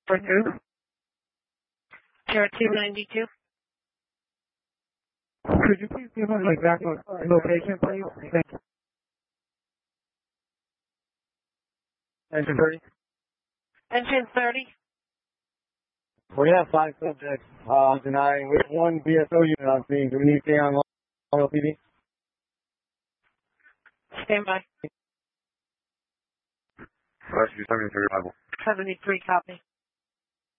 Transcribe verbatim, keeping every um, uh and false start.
For who? Zero two ninety-two. Could you please give us an exact location, please? Thank you. Engine thirty. Engine thirty. We have five subjects uh, denying. We have one B S O unit on scene. Do we need to stay on L P D? Stand by. Rescue seventy-three Bible. seventy-three copy.